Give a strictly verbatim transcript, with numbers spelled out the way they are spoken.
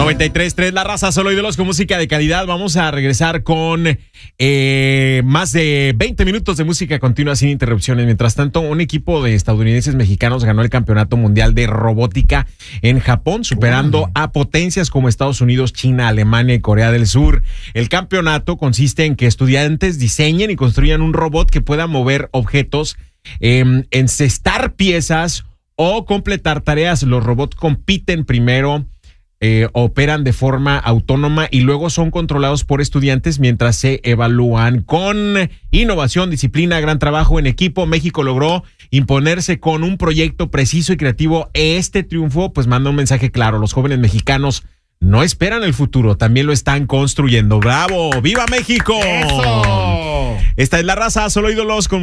noventa y tres punto tres La Raza, solo ídolos con música de calidad. Vamos a regresar con eh, más de veinte minutos de música continua sin interrupciones. Mientras tanto, un equipo de estadounidenses mexicanos ganó el Campeonato Mundial de Robótica en Japón, superando wow. a potencias como Estados Unidos, China, Alemania y Corea del Sur. El campeonato consiste en que estudiantes diseñen y construyan un robot que pueda mover objetos, eh, encestar piezas o completar tareas. Los robots compiten primero, eh, operan de forma autónoma y luego son controlados por estudiantes mientras se evalúan. Con innovación, disciplina, gran trabajo en equipo, México logró imponerse con un proyecto preciso y creativo. Este triunfo pues manda un mensaje claro: los jóvenes mexicanos no esperan el futuro, también lo están construyendo. ¡Bravo! ¡Viva México! ¡Eso! Esta es La Raza, solo ídolos con